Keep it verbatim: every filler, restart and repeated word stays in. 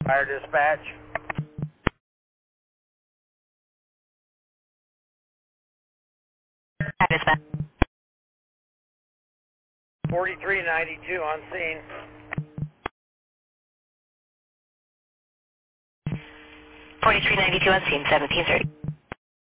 Fire dispatch. Dispatch. forty-three ninety-two on scene. forty-three ninety-two on scene, seventeen thirty.